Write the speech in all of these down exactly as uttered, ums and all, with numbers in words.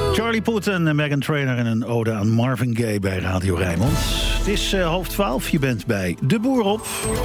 Charlie Puth en Meghan Trainor en een ode aan Marvin Gaye bij Radio Rijnmond. Het is uh, half twaalf, je bent bij De Boer op.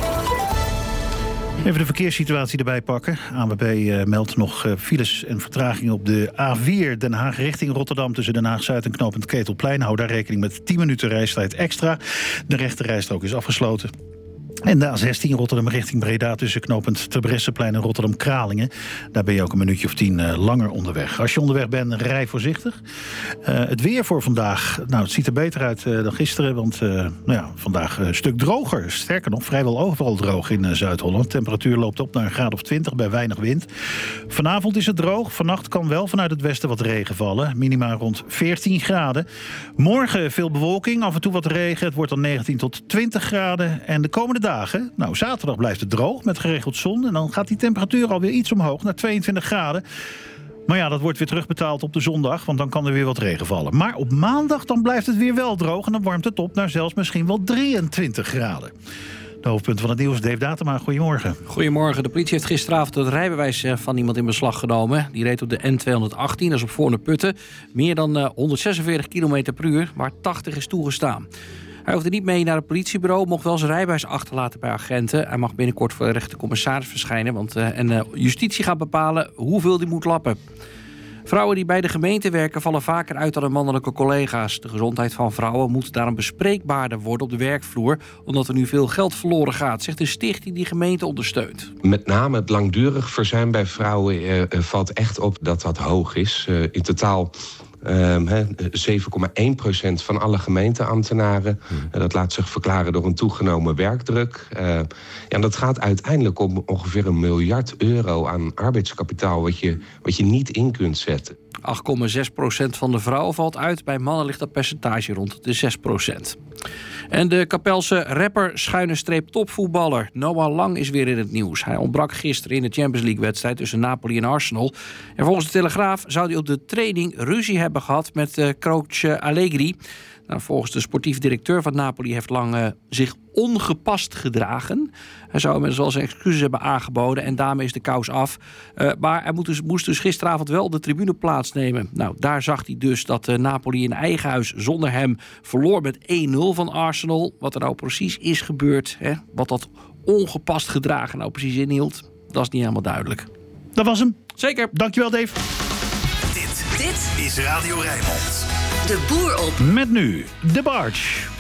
Even de verkeerssituatie erbij pakken. A N W B uh, meldt nog uh, files en vertragingen op de A vier Den Haag richting Rotterdam tussen Den Haag-Zuid en knooppunt Ketelplein. Hou daar rekening met tien minuten reistijd extra. De rechte rijstrook is afgesloten. En de A zestien Rotterdam richting Breda tussen knooppunt Terbrechtseplein en Rotterdam-Kralingen. Daar ben je ook een minuutje of tien uh, langer onderweg. Als je onderweg bent, rij voorzichtig. Uh, het weer voor vandaag, nou, het ziet er beter uit uh, dan gisteren. Want uh, nou ja, vandaag een stuk droger. Sterker nog, vrijwel overal droog in uh, Zuid-Holland. De temperatuur loopt op naar een graad of twintig bij weinig wind. Vanavond is het droog. Vannacht kan wel vanuit het westen wat regen vallen. Minima rond veertien graden. Morgen veel bewolking, af en toe wat regen. Het wordt dan negentien tot twintig graden. En de komende dagen, nou, zaterdag blijft het droog met geregeld zon. En dan gaat die temperatuur alweer iets omhoog naar tweeëntwintig graden. Maar ja, dat wordt weer terugbetaald op de zondag, want dan kan er weer wat regen vallen. Maar op maandag dan blijft het weer wel droog en dan warmt het op naar zelfs misschien wel drieëntwintig graden. De hoofdpunt van het nieuws, Dave Datema, goedemorgen. Goedemorgen. De politie heeft gisteravond het rijbewijs van iemand in beslag genomen. Die reed op de N tweehonderdachttien, dat is op Voorne-Putten. Meer dan honderdzesenveertig kilometer per uur, waar tachtig is toegestaan. Hij hoefde niet mee naar het politiebureau, mocht wel zijn rijbewijs achterlaten bij agenten. Hij mag binnenkort voor de rechtercommissaris verschijnen, want uh, en uh, justitie gaat bepalen hoeveel die moet lappen. Vrouwen die bij de gemeente werken vallen vaker uit dan hun mannelijke collega's. De gezondheid van vrouwen moet daarom bespreekbaarder worden op de werkvloer, omdat er nu veel geld verloren gaat, zegt een stichting die gemeente ondersteunt. Met name het langdurig verzuim bij vrouwen uh, valt echt op dat dat hoog is. Uh, in totaal Um, zeven komma één procent van alle gemeenteambtenaren. Hmm. Uh, dat laat zich verklaren door een toegenomen werkdruk. Uh, ja, en dat gaat uiteindelijk om ongeveer een miljard euro aan arbeidskapitaal wat je, wat je niet in kunt zetten. acht komma zes procent van de vrouwen valt uit. Bij mannen ligt dat percentage rond de zes procent. En de Kapelse rapper schuine streep topvoetballer Noah Lang is weer in het nieuws. Hij ontbrak gisteren in de Champions League wedstrijd tussen Napoli en Arsenal. En volgens de Telegraaf zou hij op de training ruzie hebben gehad met uh, coach Allegri. Nou, volgens de sportief directeur van Napoli heeft Lang uh, zich ongepast gedragen. Hij zou inmiddels wel zijn excuses hebben aangeboden en daarmee is de kous af. Uh, maar hij moest dus, moest dus gisteravond wel de tribune plaatsnemen. Nou, daar zag hij dus dat uh, Napoli in eigen huis zonder hem verloor met één nul van Arsenal. Wat er nou precies is gebeurd, hè? Wat dat ongepast gedragen nou precies inhield, dat is niet helemaal duidelijk. Dat was hem. Zeker. Dankjewel, Dave. Dit, dit is Radio Rijnmond. De Boer op. Met nu De Barge.